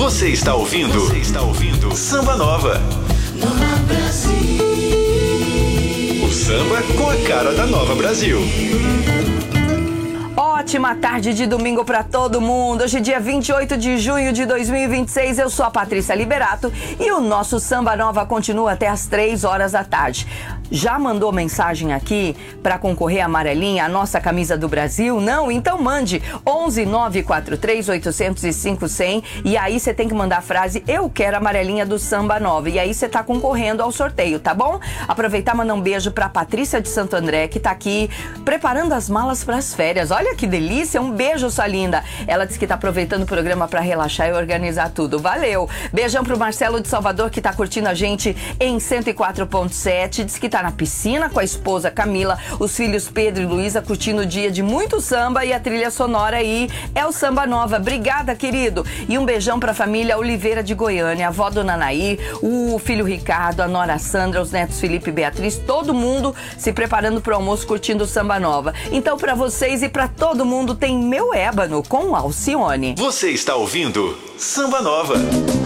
Você está ouvindo? Samba Nova. Nova Brasil. O samba com a cara da Nova Brasil. Ótima tarde de domingo para todo mundo. Hoje, dia 28 de junho de 2026, eu sou a Patrícia Liberato e o nosso Samba Nova continua até as 3 horas da tarde. Já mandou mensagem aqui para concorrer a amarelinha, a nossa camisa do Brasil? Não? Então mande 11 943 805 100 e aí você tem que mandar a frase "Eu quero a amarelinha do Samba Nova" e aí você tá concorrendo ao sorteio, tá bom? Aproveitar e mandar um beijo para Patrícia de Santo André, que tá aqui preparando as malas para as férias. Olha que delícia, um beijo, sua linda. Ela disse que tá aproveitando o programa para relaxar e organizar tudo. Valeu! Beijão pro Marcelo de Salvador, que tá curtindo a gente em 104.7. Diz que tá na piscina com a esposa Camila, os filhos Pedro e Luísa curtindo o dia de muito samba e a trilha sonora aí é o Samba Nova. Obrigada, querido. E um beijão pra família Oliveira de Goiânia, a avó Dona Nair, o filho Ricardo, a nora Sandra, os netos Felipe e Beatriz, todo mundo se preparando pro almoço curtindo o Samba Nova. Então, pra vocês e pra todo mundo tem Meu Ébano com Alcione. Você está ouvindo Samba Nova.